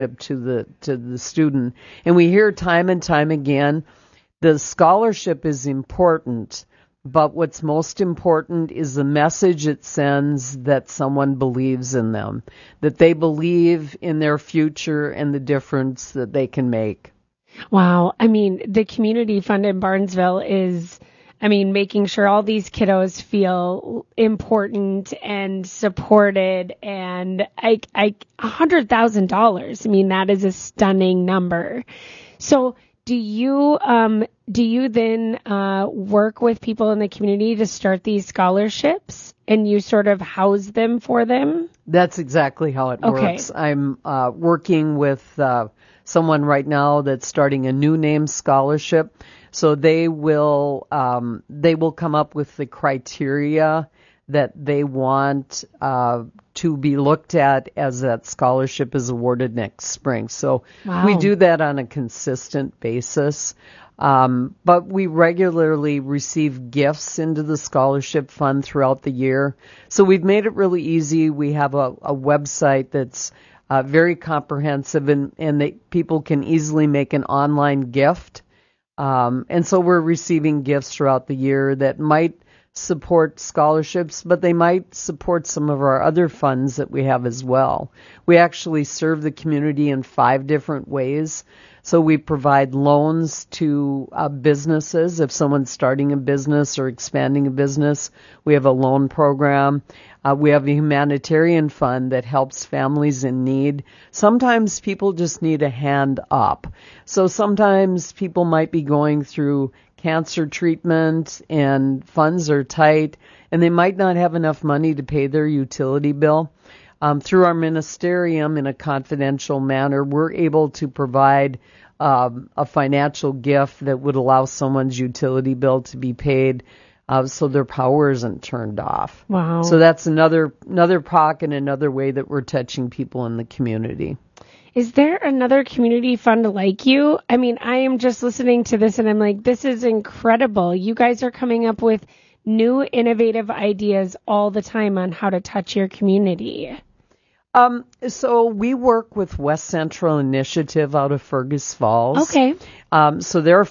to the student. And we hear time and time again, the scholarship is important, but what's most important is the message it sends that someone believes in them, that they believe in their future and the difference that they can make. Wow. I mean, the community fund in Barnesville is, making sure all these kiddos feel important and supported, and $100,000. That is a stunning number. So do you then work with people in the community to start these scholarships, and you sort of house them for them? That's exactly how it works. I'm working with someone right now that's starting a new name scholarship. So they will come up with the criteria that they want to be looked at as that scholarship is awarded next spring. So we do that on a consistent basis. But we regularly receive gifts into the scholarship fund throughout the year. So we've made it really easy. We have a website that's very comprehensive, and people can easily make an online gift. And so we're receiving gifts throughout the year that might support scholarships, but they might support some of our other funds that we have as well. We actually serve the community in 5 different ways. So we provide loans to businesses. If someone's starting a business or expanding a business, we have a loan program. We have a humanitarian fund that helps families in need. Sometimes people just need a hand up. So sometimes people might be going through cancer treatment and funds are tight, and they might not have enough money to pay their utility bill. Through our ministerium, in a confidential manner, we're able to provide a financial gift that would allow someone's utility bill to be paid so their power isn't turned off. Wow. So that's another pocket, another way that we're touching people in the community. Is there another community fund like you? I am just listening to this and I'm like, this is incredible. You guys are coming up with new innovative ideas all the time on how to touch your community. So we work with West Central Initiative out of Fergus Falls. Okay. So they're a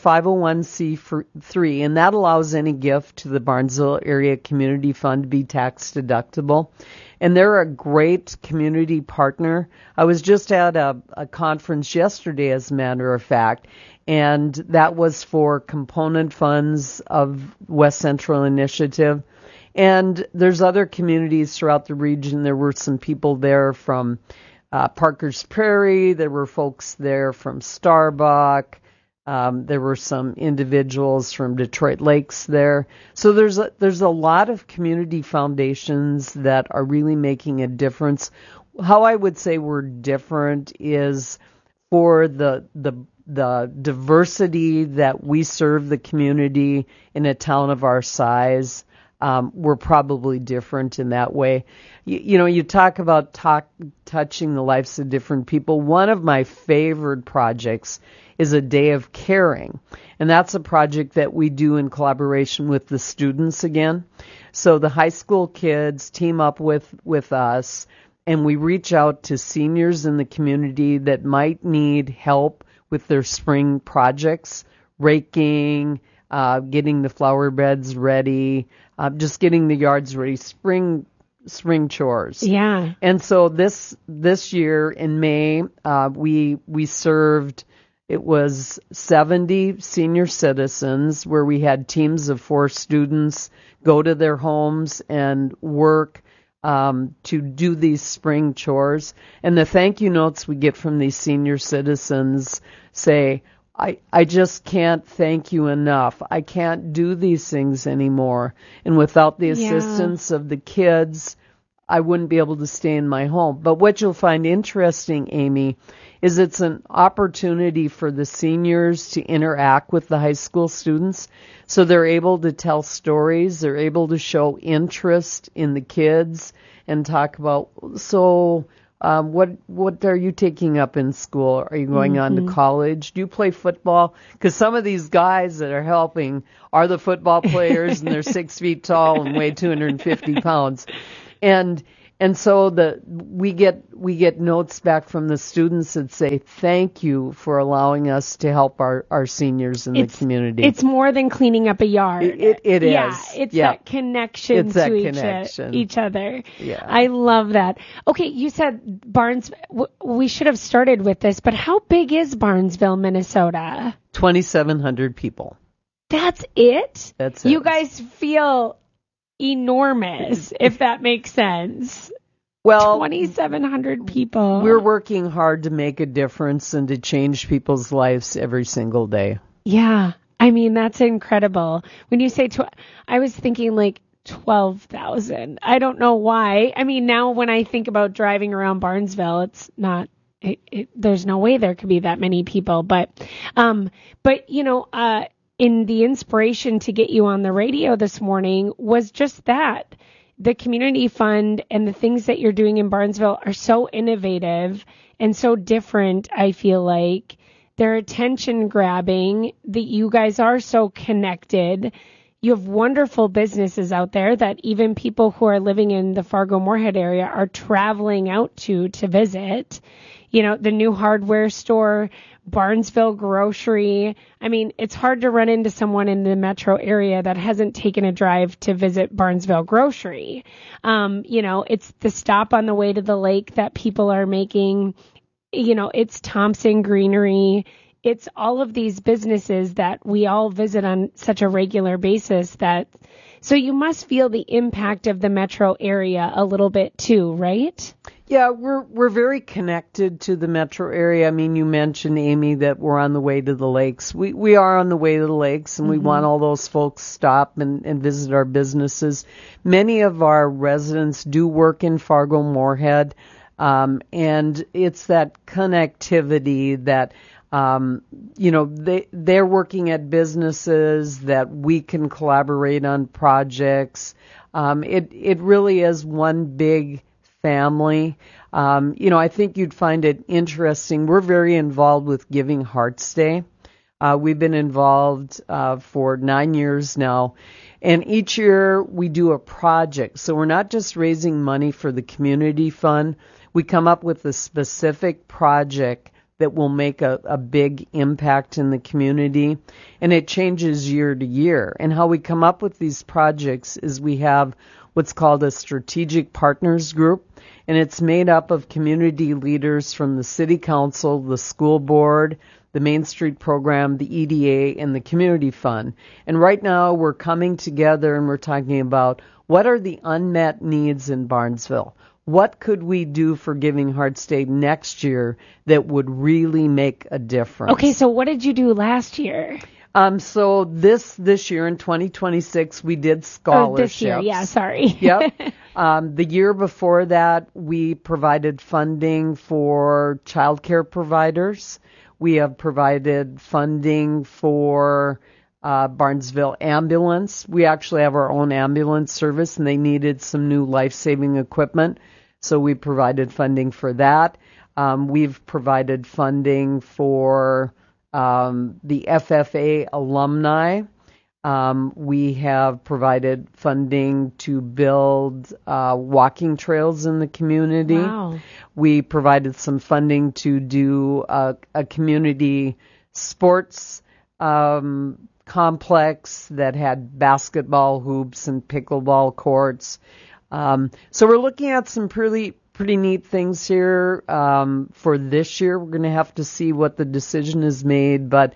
501c3, and that allows any gift to the Barnesville Area Community Fund to be tax deductible. And they're a great community partner. I was just at a conference yesterday, as a matter of fact, and that was for component funds of West Central Initiative. And there's other communities throughout the region. There were some people there from Parker's Prairie. There were folks there from Starbuck. There were some individuals from Detroit Lakes there. So there's a lot of community foundations that are really making a difference. How I would say we're different is for the diversity that we serve the community in a town of our size. We're probably different in that way. You talk about touching the lives of different people. One of my favorite projects is a Day of Caring, and that's a project that we do in collaboration with the students again. So the high school kids team up with us, and we reach out to seniors in the community that might need help with their spring projects, raking, getting the flower beds ready, just getting the yards ready, spring chores. Yeah. And so this year in May, we served, it was 70 senior citizens where we had teams of 4 students go to their homes and work to do these spring chores. And the thank you notes we get from these senior citizens say, I just can't thank you enough. I can't do these things anymore. And without the assistance of the kids, I wouldn't be able to stay in my home. But what you'll find interesting, Amy, is it's an opportunity for the seniors to interact with the high school students. So they're able to tell stories. They're able to show interest in the kids and talk about, what are you taking up in school? Are you going on to college? Do you play football? Because some of these guys that are helping are the football players, and they're 6 feet tall and weigh 250 pounds. And And so we get notes back from the students that say, thank you for allowing us to help our seniors in the community. It's more than cleaning up a yard. It is. Yeah, it's that connection each other. Yeah. I love that. Okay, you said we should have started with this, but how big is Barnesville, Minnesota? 2,700 people. That's it? That's it. You guys feel enormous, if that makes sense. Well, 2,700 people. We're working hard to make a difference and to change people's lives every single day. Yeah. I mean, that's incredible. When you say, I was thinking like 12,000. I don't know why. I mean, now when I think about driving around Barnesville, it's not, there's no way there could be that many people. But you know, in the inspiration to get you on the radio this morning was just that. The community fund and the things that you're doing in Barnesville are so innovative and so different, I feel like. They're attention grabbing, that you guys are so connected. You have wonderful businesses out there that even people who are living in the Fargo-Moorhead area are traveling out to visit. You know, the new hardware store, Barnesville Grocery. I mean, it's hard to run into someone in the metro area that hasn't taken a drive to visit Barnesville Grocery. You know, it's the stop on the way to the lake that people are making. You know, it's Thompson Greenery. It's all of these businesses that we all visit on such a regular basis so you must feel the impact of the metro area a little bit too, right? Yeah, we're very connected to the metro area. I mean, you mentioned, Amy, that we're on the way to the lakes. We are on the way to the lakes, and we want all those folks to stop and visit our businesses. Many of our residents do work in Fargo-Moorhead, and it's that connectivity that you know, they're working at businesses that we can collaborate on projects. It really is one big family. You know, I think you'd find it interesting. We're very involved with Giving Hearts Day. We've been involved for 9 years now. And each year we do a project. So we're not just raising money for the community fund. We come up with a specific project that will make a big impact in the community, and it changes year to year. And how we come up with these projects is we have what's called a strategic partners group, and it's made up of community leaders from the city council, the school board, the Main Street program, the EDA, and the community fund. And right now we're coming together and we're talking about what are the unmet needs in Barnesville. What could we do for Giving Hearts Day next year that would really make a difference? Okay, so what did you do last year? So this year in 2026, we did scholarships. This year, yeah, sorry. Yep. The year before that, we provided funding for childcare providers. We have provided funding for Barnesville Ambulance. We actually have our own ambulance service, and they needed some new life-saving equipment, so we provided funding for that. We've provided funding for the FFA alumni. We have provided funding to build walking trails in the community. Wow. We provided some funding to do a community sports complex that had basketball hoops and pickleball courts. So we're looking at some pretty neat things here for this year. We're going to have to see what the decision is made, but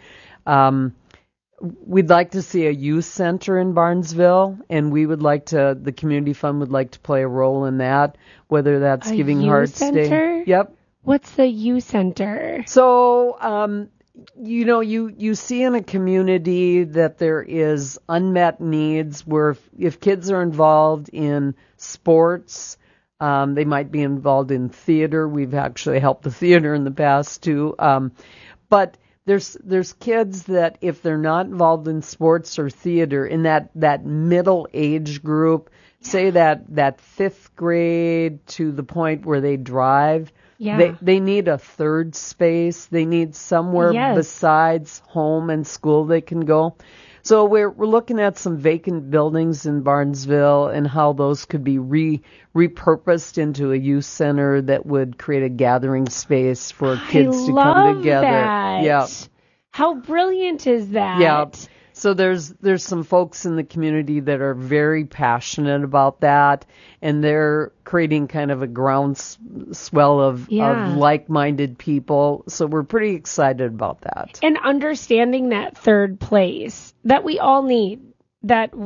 we'd like to see a youth center in Barnesville, and the community fund would like to play a role in that, whether that's Giving Hearts Day. Yep. What's the youth center? So, you know, you see in a community that there is unmet needs where if kids are involved in sports, they might be involved in theater. We've actually helped the theater in the past too. But there's kids that if they're not involved in sports or theater, in that middle age group, say that 5th grade to the point where they drive, they need a third space. They need somewhere besides home and school they can go. So we're looking at some vacant buildings in Barnesville and how those could be repurposed into a youth center that would create a gathering space for kids to come together. That. Yeah. How brilliant is that? Yeah. So there's some folks in the community that are very passionate about that, and they're creating kind of a groundswell of like-minded people. So we're pretty excited about that. And understanding that third place that we all need, that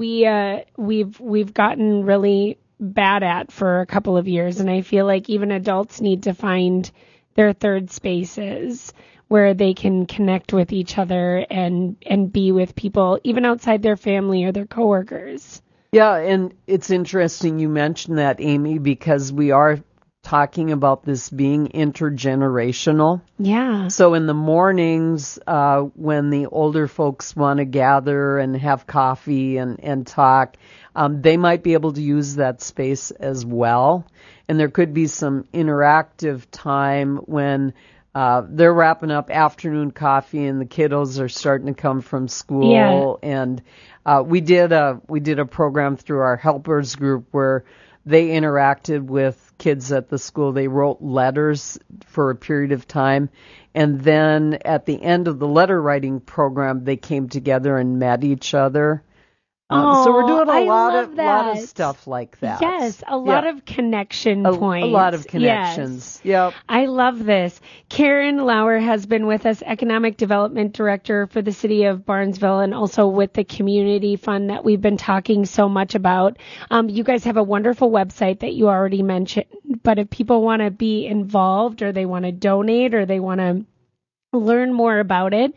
we've gotten really bad at for a couple of years, and I feel like even adults need to find their third spaces where they can connect with each other and be with people, even outside their family or their coworkers. Yeah, and it's interesting you mentioned that, Amy, because we are talking about this being intergenerational. Yeah. So in the mornings, when the older folks want to gather and have coffee and talk, they might be able to use that space as well. And there could be some interactive time when they're wrapping up afternoon coffee and the kiddos are starting to come from school. Yeah. And we did a program through our helpers group where they interacted with kids at the school. They wrote letters for a period of time. And then at the end of the letter writing program, they came together and met each other. So we're doing a lot of stuff like that. Yes, a lot of connection points. A lot of connections. Yes. Yep. I love this. Karen Lauer has been with us, Economic Development Director for the City of Barnesville, and also with the Community Fund that we've been talking so much about. You guys have a wonderful website that you already mentioned, but if people want to be involved or they want to donate or they want to learn more about it,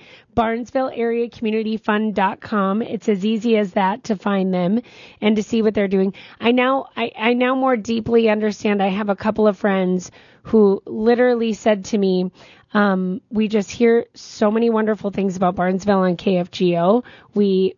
BarnesvilleAreaCommunityFund.com. It's as easy as that to find them and to see what they're doing. I now more deeply understand. I have a couple of friends who literally said to me, we just hear so many wonderful things about Barnesville on KFGO. We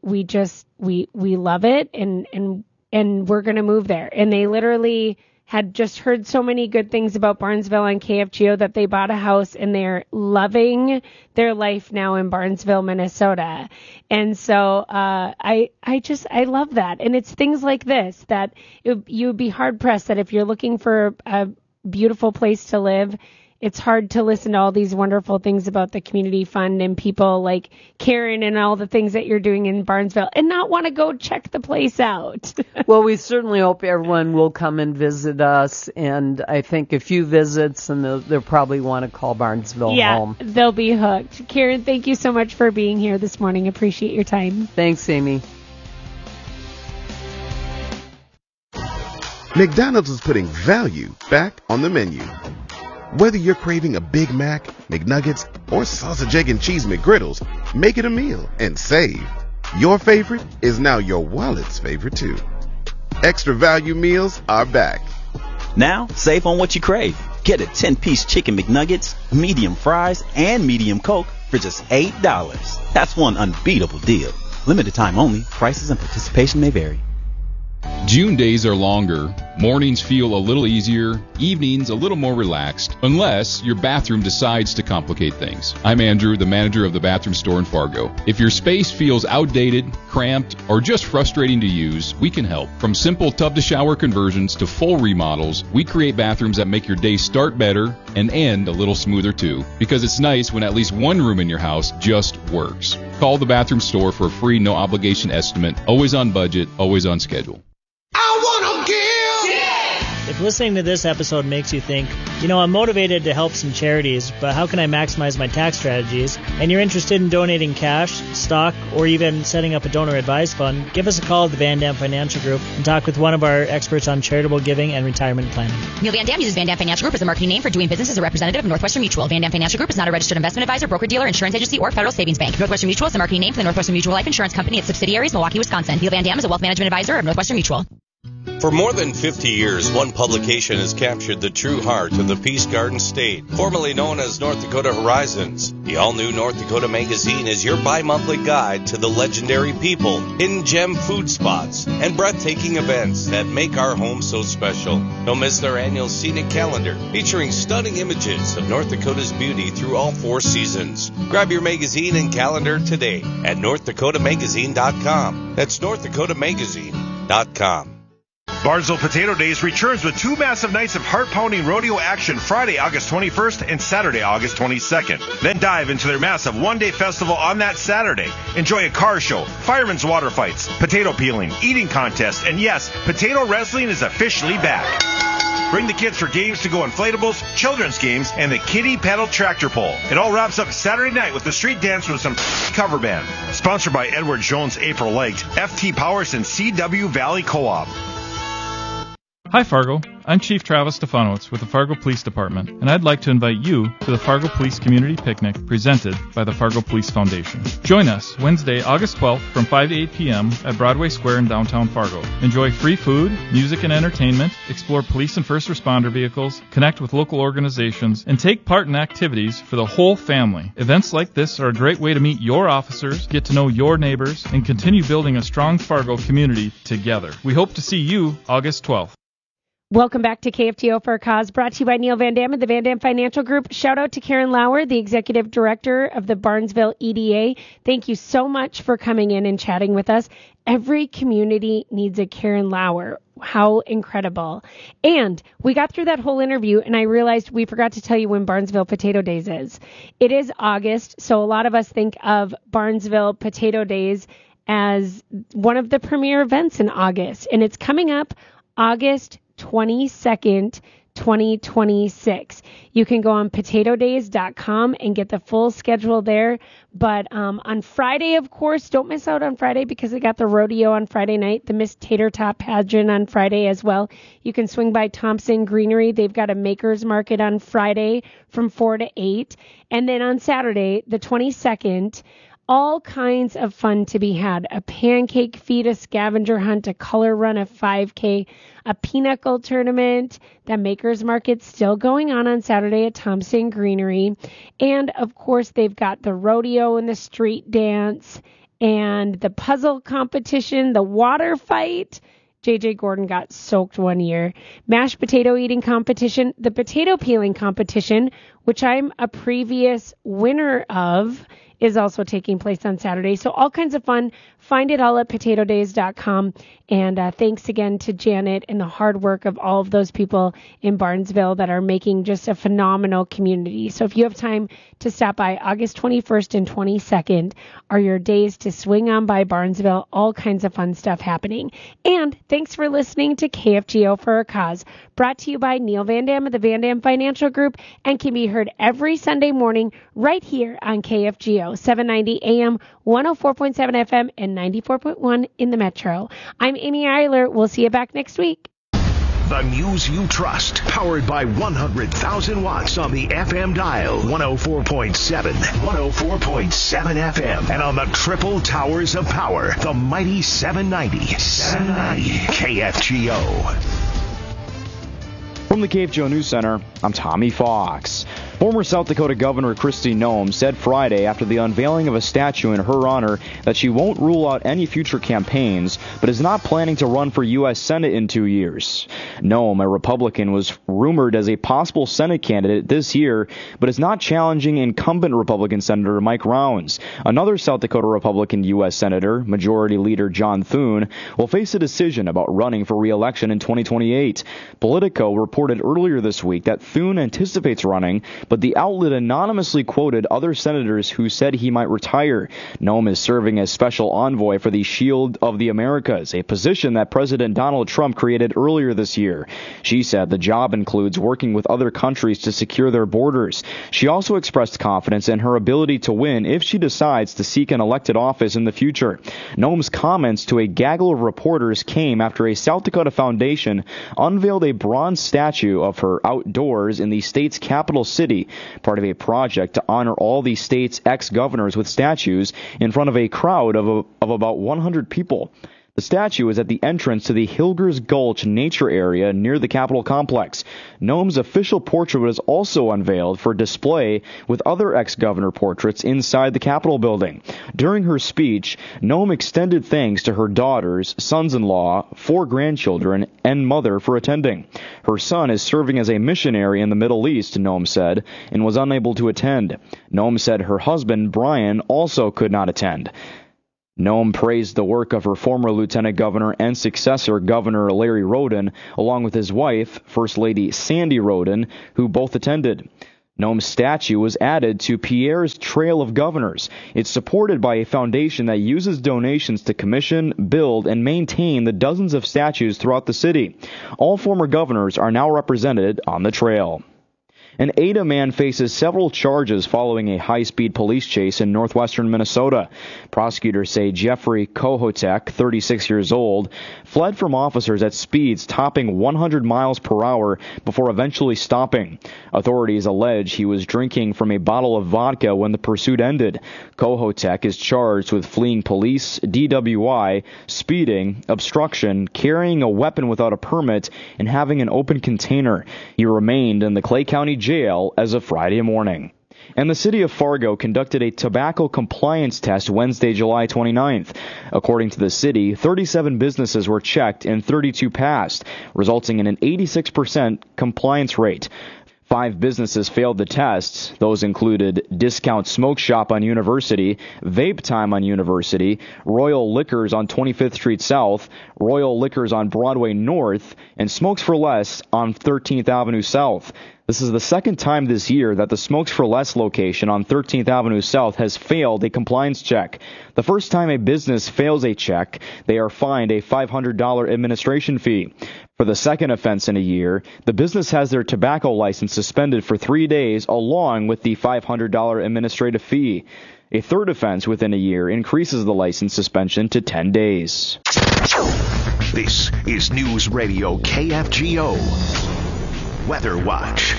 love it and we're going to move there. And they literally had just heard so many good things about Barnesville on KFGO that they bought a house and they're loving their life now in Barnesville, Minnesota. And so I love that. And it's things like this that you would be hard pressed that if you're looking for a beautiful place to live, it's hard to listen to all these wonderful things about the Community Fund and people like Karen and all the things that you're doing in Barnesville and not want to go check the place out. Well, we certainly hope everyone will come and visit us. And I think a few visits and they'll probably want to call Barnesville home. Yeah, they'll be hooked. Karen, thank you so much for being here this morning. Appreciate your time. Thanks, Amy. McDonald's is putting value back on the menu. Whether you're craving a Big Mac, McNuggets, or sausage, egg, and cheese McGriddles, make it a meal and save. Your favorite is now your wallet's favorite too. Extra value meals are back. Now, save on what you crave. Get a 10-piece chicken McNuggets, medium fries, and medium Coke for just $8. That's one unbeatable deal. Limited time only. Prices and participation may vary. June days are longer, mornings feel a little easier, evenings a little more relaxed, unless your bathroom decides to complicate things. I'm Andrew, the manager of the bathroom store in Fargo. If your space feels outdated, cramped, or just frustrating to use, we can help. From simple tub-to-shower conversions to full remodels, we create bathrooms that make your day start better and end a little smoother too. Because it's nice when at least one room in your house just works. Call the bathroom store for a free no-obligation estimate, always on budget, always on schedule. If listening to this episode makes you think, I'm motivated to help some charities, but how can I maximize my tax strategies? And you're interested in donating cash, stock, or even setting up a donor advised fund, give us a call at the Van Dam Financial Group and talk with one of our experts on charitable giving and retirement planning. Neil Van Dam uses Van Dam Financial Group as a marketing name for doing business as a representative of Northwestern Mutual. Van Dam Financial Group is not a registered investment advisor, broker-dealer, insurance agency, or federal savings bank. Northwestern Mutual is a marketing name for the Northwestern Mutual Life Insurance Company, its subsidiaries, Milwaukee, Wisconsin. Neil Van Dam is a wealth management advisor of Northwestern Mutual. For more than 50 years, one publication has captured the true heart of the Peace Garden State, formerly known as North Dakota Horizons. The all-new North Dakota Magazine is your bi-monthly guide to the legendary people, hidden gem food spots, and breathtaking events that make our home so special. Don't miss their annual scenic calendar, featuring stunning images of North Dakota's beauty through all 4 seasons. Grab your magazine and calendar today at NorthDakotaMagazine.com. That's NorthDakotaMagazine.com. Barnesville Potato Days returns with 2 massive nights of heart-pounding rodeo action Friday, August 21st and Saturday, August 22nd. Then dive into their massive one-day festival on that Saturday. Enjoy a car show, firemen's water fights, potato peeling, eating contest, and yes, potato wrestling is officially back. Bring the kids for games to go inflatables, children's games, and the kiddie paddle tractor pull. It all wraps up Saturday night with the street dance with some cover band. Sponsored by Edward Jones April Light, FT Powers, and CW Valley Co-op. Hi Fargo, I'm Chief Travis Stefanowitz with the Fargo Police Department, and I'd like to invite you to the Fargo Police Community Picnic presented by the Fargo Police Foundation. Join us Wednesday, August 12th from 5 to 8 p.m. at Broadway Square in downtown Fargo. Enjoy free food, music and entertainment, explore police and first responder vehicles, connect with local organizations, and take part in activities for the whole family. Events like this are a great way to meet your officers, get to know your neighbors, and continue building a strong Fargo community together. We hope to see you August 12th. Welcome back to KFGO for a Cause, brought to you by Neil Van Dam and the Van Dam Financial Group. Shout out to Karen Lauer, the Executive Director of the Barnesville EDA. Thank you so much for coming in and chatting with us. Every community needs a Karen Lauer. How incredible. And we got through that whole interview, and I realized we forgot to tell you when Barnesville Potato Days is. It is August, so a lot of us think of Barnesville Potato Days as one of the premier events in August, and it's coming up August 22nd, 2026. You can go on potatodays.com and get the full schedule there. But on Friday, of course, don't miss out on Friday because they got the rodeo on Friday night, the Miss Tater Tot pageant on Friday as well. You can swing by Thompson Greenery. They've got a maker's market on Friday from 4 to 8. And then on Saturday, the 22nd, all kinds of fun to be had. A pancake feed, a scavenger hunt, a color run, a 5K, a pinochle tournament. That Maker's Market's still going on Saturday at Thompson Greenery. And, of course, they've got the rodeo and the street dance and the puzzle competition, the water fight. J.J. Gordon got soaked one year. Mashed potato eating competition, the potato peeling competition, which I'm a previous winner of, is also taking place on Saturday. So all kinds of fun. Find it all at potatodays.com. And thanks again to Janet and the hard work of all of those people in Barnesville that are making just a phenomenal community. So if you have time to stop by, August 21st and 22nd are your days to swing on by Barnesville. All kinds of fun stuff happening. And thanks for listening to KFGO for a Cause, brought to you by Neil Van Dam of the Van Dam Financial Group, and can be heard every Sunday morning right here on KFGO, 790 AM, 104.7 FM, and 94.1 in the Metro. I'm Amy Eiler. We'll see you back next week. The news you trust, powered by 100,000 watts on the FM dial, 104.7, 104.7 FM, and on the triple towers of power, the mighty 790 KFGO. From the KFGO News Center, I'm Tommy Fox. Former South Dakota Governor Kristi Noem said Friday after the unveiling of a statue in her honor that she won't rule out any future campaigns, but is not planning to run for U.S. Senate in 2 years. Noem, a Republican, was rumored as a possible Senate candidate this year, but is not challenging incumbent Republican Senator Mike Rounds. Another South Dakota Republican U.S. Senator, Majority Leader John Thune, will face a decision about running for re-election in 2028. Politico reported earlier this week that Thune anticipates running, but the outlet anonymously quoted other senators who said he might retire. Noem is serving as special envoy for the Shield of the Americas, a position that President Donald Trump created earlier this year. She said the job includes working with other countries to secure their borders. She also expressed confidence in her ability to win if she decides to seek an elected office in the future. Noem's comments to a gaggle of reporters came after a South Dakota foundation unveiled a bronze statue of her outdoors in the state's capital city, part of a project to honor all the state's ex-governors with statues in front of a crowd of about 100 people. The statue is at the entrance to the Hilgers Gulch Nature Area near the Capitol complex. Nome's official portrait was also unveiled for display with other ex-governor portraits inside the Capitol building. During her speech, Nome extended thanks to her daughters, sons-in-law, 4 grandchildren, and mother for attending. Her son is serving as a missionary in the Middle East, Nome said, and was unable to attend. Nome said her husband, Brian, also could not attend. Nome praised the work of her former lieutenant governor and successor, Governor Larry Roden, along with his wife, First Lady Sandy Roden, who both attended. Nome's statue was added to Pierre's Trail of Governors. It's supported by a foundation that uses donations to commission, build, and maintain the dozens of statues throughout the city. All former governors are now represented on the trail. An Ada man faces several charges following a high-speed police chase in northwestern Minnesota. Prosecutors say Jeffrey Kohotek, 36 years old, fled from officers at speeds topping 100 miles per hour before eventually stopping. Authorities allege he was drinking from a bottle of vodka when the pursuit ended. Kohotek is charged with fleeing police, DWI, speeding, obstruction, carrying a weapon without a permit, and having an open container. He remained in the Clay County Jail as of Friday morning. And the city of Fargo conducted a tobacco compliance test Wednesday, July 29th. According to the city, 37 businesses were checked and 32 passed, resulting in an 86% compliance rate. 5 businesses failed the test. Those included Discount Smoke Shop on University, Vape Time on University, Royal Liquors on 25th Street South, Royal Liquors on Broadway North, and Smokes for Less on 13th Avenue South. This is the second time this year that the Smokes for Less location on 13th Avenue South has failed a compliance check. The first time a business fails a check, they are fined a $500 administration fee. For the second offense in a year, the business has their tobacco license suspended for 3 days along with the $500 administrative fee. A third offense within a year increases the license suspension to 10 days. This is News Radio KFGO. Weather Watch.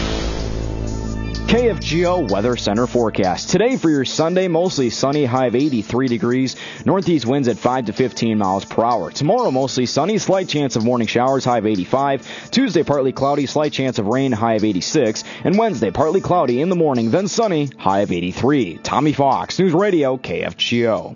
KFGO Weather Center forecast. Today for your Sunday, mostly sunny, high of 83 degrees. Northeast winds at 5 to 15 miles per hour. Tomorrow, mostly sunny, slight chance of morning showers, high of 85. Tuesday, partly cloudy, slight chance of rain, high of 86. And Wednesday, partly cloudy in the morning, then sunny, high of 83. Tommy Fox, News Radio, KFGO.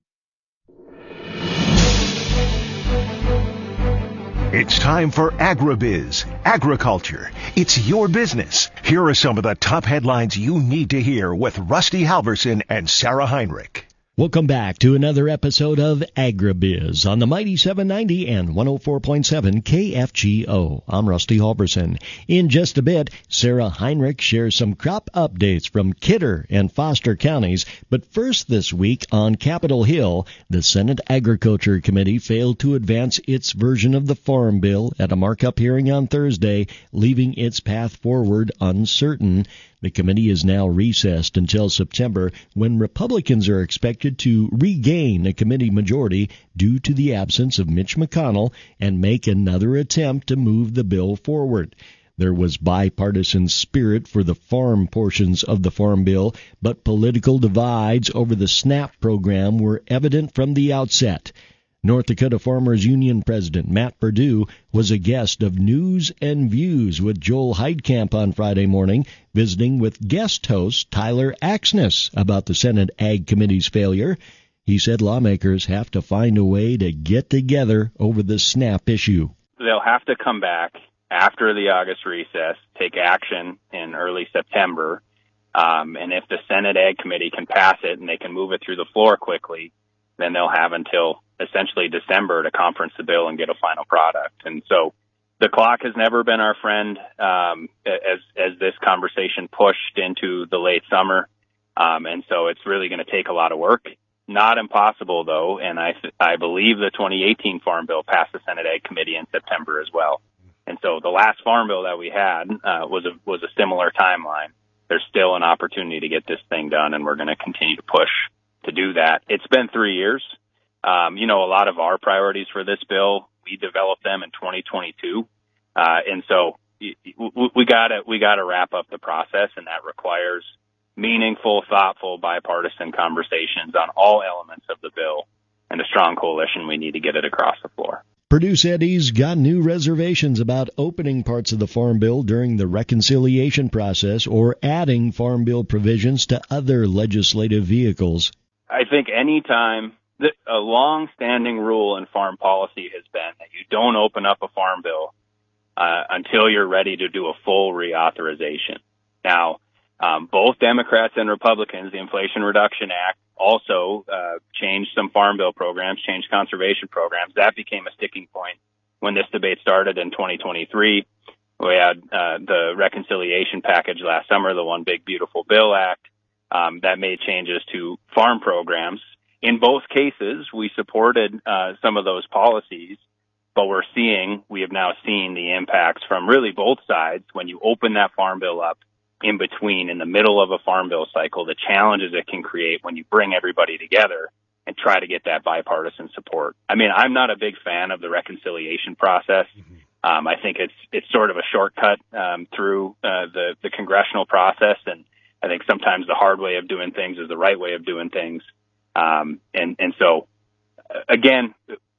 It's time for Agribiz, agriculture. It's your business. Here are some of the top headlines you need to hear with Rusty Halverson and Sarah Heinrich. Welcome back to another episode of Agribiz on the Mighty 790 and 104.7 KFGO. I'm Rusty Halverson. In just a bit, Sarah Heinrich shares some crop updates from Kidder and Foster counties. But first this week on Capitol Hill, the Senate Agriculture Committee failed to advance its version of the Farm Bill at a markup hearing on Thursday, leaving its path forward uncertain. The committee is now recessed until September, when Republicans are expected to regain a committee majority due to the absence of Mitch McConnell and make another attempt to move the bill forward. There was bipartisan spirit for the farm portions of the Farm Bill, but political divides over the SNAP program were evident from the outset. North Dakota Farmers Union President Matt Perdue was a guest of News and Views with Joel Heidkamp on Friday morning, visiting with guest host Tyler Axness about the Senate Ag Committee's failure. He said lawmakers have to find a way to get together over the SNAP issue. They'll have to come back after the August recess, take action in early September, and if the Senate Ag Committee can pass it and they can move it through the floor quickly, then they'll have until essentially December to conference the bill and get a final product. And so the clock has never been our friend as this conversation pushed into the late summer. And so it's really going to take a lot of work. Not impossible, though, and I believe the 2018 Farm Bill passed the Senate Ag Committee in September as well. And so the last Farm Bill that we had was a similar timeline. There's still an opportunity to get this thing done, and we're going to continue to push to do that. It's been 3 years. A lot of our priorities for this bill, we developed them in 2022. And so we gotta wrap up the process, and that requires meaningful, thoughtful, bipartisan conversations on all elements of the bill. and a strong coalition, we need to get it across the floor. Purdue said he's got new reservations about opening parts of the Farm Bill during the reconciliation process or adding Farm Bill provisions to other legislative vehicles. I think any time a long-standing rule in farm policy has been that you don't open up a farm bill until you're ready to do a full reauthorization. Now, both Democrats and Republicans, the Inflation Reduction Act, also changed some farm bill programs, changed conservation programs. That became a sticking point when this debate started in 2023. We had the reconciliation package last summer, the One Big Beautiful Bill Act, that made changes to farm programs. In both cases, we supported some of those policies, but we have now seen the impacts from really both sides. When you open that farm bill up in between, in the middle of a farm bill cycle, the challenges it can create when you bring everybody together and try to get that bipartisan support. I mean, I'm not a big fan of the reconciliation process. I think it's sort of a shortcut through the congressional process, and I think sometimes the hard way of doing things is the right way of doing things. And so, again,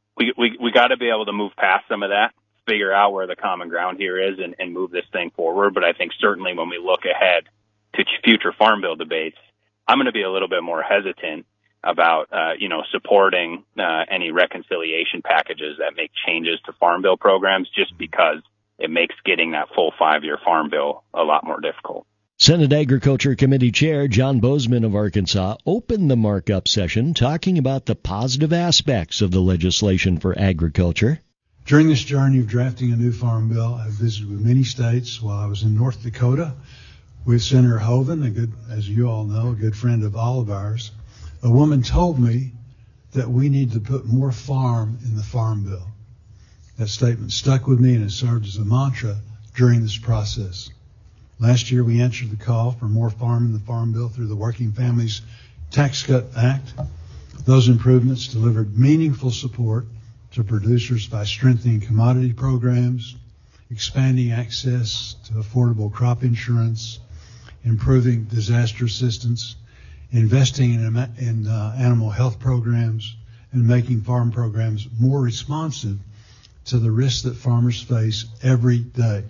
we got to be able to move past some of that, figure out where the common ground here is, and move this thing forward. But I think certainly when we look ahead to future farm bill debates, I'm going to be a little bit more hesitant about, supporting any reconciliation packages that make changes to farm bill programs, just because it makes getting that full 5-year farm bill a lot more difficult. Senate Agriculture Committee Chair John Boozman of Arkansas opened the markup session talking about the positive aspects of the legislation for agriculture. During this journey of drafting a new farm bill, I've visited with many states. While I was in North Dakota with Senator Hoeven, as you all know, a good friend of all of ours, a woman told me that we need to put more farm in the farm bill. That statement stuck with me and has served as a mantra during this process. Last year, we answered the call for more farm in the farm bill through the Working Families Tax Cut Act. Those improvements delivered meaningful support to producers by strengthening commodity programs, expanding access to affordable crop insurance, improving disaster assistance, investing in animal health programs, and making farm programs more responsive to the risks that farmers face every day.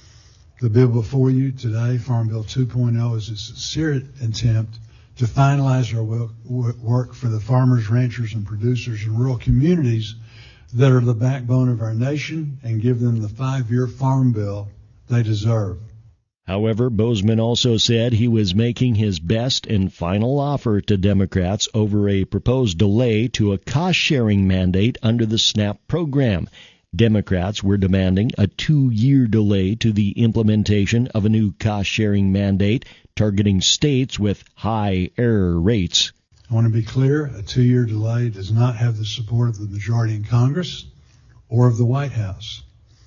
The bill before you today, Farm Bill 2.0, is a sincere attempt to finalize our work for the farmers, ranchers, and producers in rural communities that are the backbone of our nation and give them the 5-year farm bill they deserve. However, Boozman also said he was making his best and final offer to Democrats over a proposed delay to a cost-sharing mandate under the SNAP program. Democrats were demanding a 2-year delay to the implementation of a new cost-sharing mandate targeting states with high error rates. I want to be clear, a 2-year delay does not have the support of the majority in Congress or of the White House.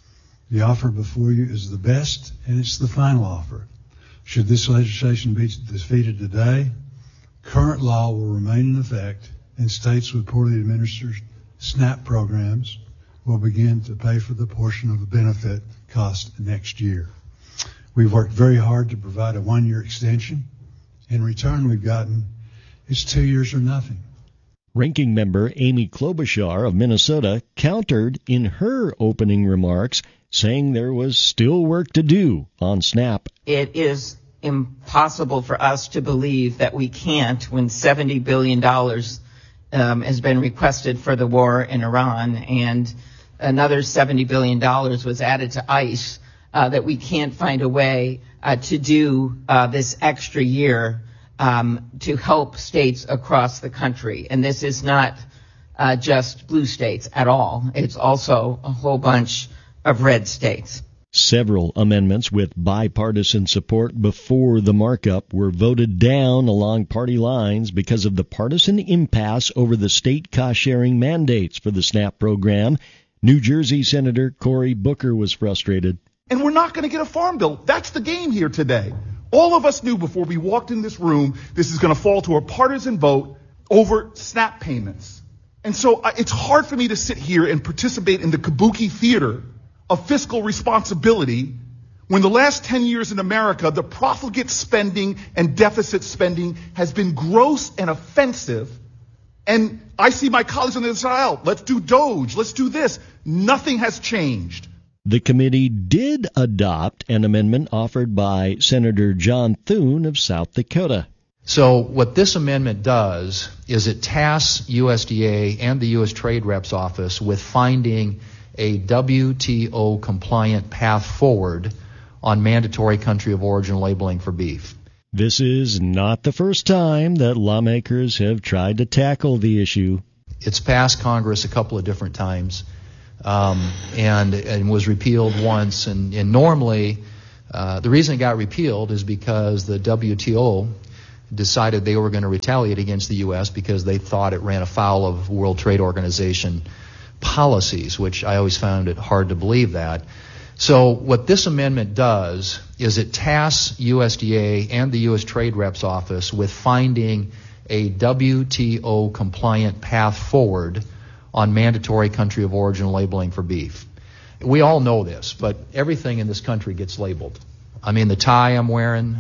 The offer before you is the best, and it's the final offer. Should this legislation be defeated today, current law will remain in effect, and states with poorly administered SNAP programs will begin to pay for the portion of the benefit cost next year. We've worked very hard to provide a 1-year extension. In return, we've gotten is 2 years or nothing. Ranking member Amy Klobuchar of Minnesota countered in her opening remarks, saying there was still work to do on SNAP. It is impossible for us to believe that we can't, when $70 billion has been requested for the war in Iran and another $70 billion was added to ICE, that we can't find a way to do this extra year to help states across the country. And this is not just blue states at all. It's also a whole bunch of red states. Several amendments with bipartisan support before the markup were voted down along party lines because of the partisan impasse over the state cost-sharing mandates for the SNAP program. New Jersey Senator Cory Booker was frustrated. And we're not going to get a farm bill. That's the game here today. All of us knew before we walked in this room this is going to fall to a partisan vote over SNAP payments. And so it's hard for me to sit here and participate in the kabuki theater of fiscal responsibility when the last 10 years in America, the profligate spending and deficit spending has been gross and offensive And I see my colleagues on the other side of the aisle. Let's do DOGE. Let's do this. Nothing has changed. The committee did adopt an amendment offered by Senator John Thune of South Dakota. So what this amendment does is it tasks USDA and the U.S. Trade Reps Office with finding a WTO-compliant path forward on mandatory country of origin labeling for beef. This is not the first time that lawmakers have tried to tackle the issue. It's passed Congress a couple of different times and was repealed once. And normally the reason it got repealed is because the WTO decided they were going to retaliate against the U.S. because they thought it ran afoul of World Trade Organization policies, which I always found it hard to believe that. So what this amendment does is it tasks USDA and the U.S. Trade Reps Office with finding a WTO-compliant path forward on mandatory country of origin labeling for beef. We all know this, but everything in this country gets labeled. I mean, the tie I'm wearing,